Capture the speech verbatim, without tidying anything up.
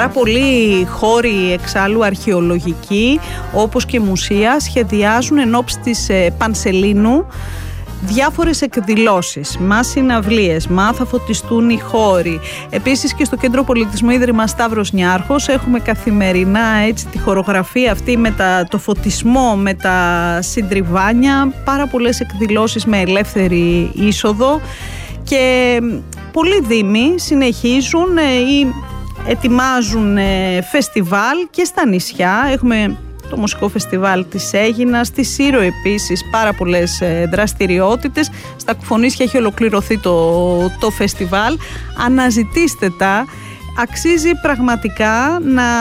Πάρα πολλοί χώροι εξάλλου αρχαιολογικοί, όπως και μουσεία, σχεδιάζουν εν ώψη της Πανσελήνου διάφορες εκδηλώσεις, μα συναυλίες, μα θα φωτιστούν οι χώροι. Επίσης και στο Κέντρο Πολιτισμού Ίδρυμα Σταύρος Νιάρχος έχουμε καθημερινά έτσι τη χορογραφία αυτή με τα, το φωτισμό, με τα συντριβάνια, πάρα πολλές εκδηλώσεις με ελεύθερη είσοδο και πολλοί δήμοι συνεχίζουν ή ετοιμάζουν φεστιβάλ και στα νησιά. Έχουμε το μουσικό φεστιβάλ της Αίγινας, στη Σύρο επίσης πάρα πολλές δραστηριότητες. Στα Κουφονίσια έχει ολοκληρωθεί το, το φεστιβάλ. Αναζητήστε τα, αξίζει πραγματικά να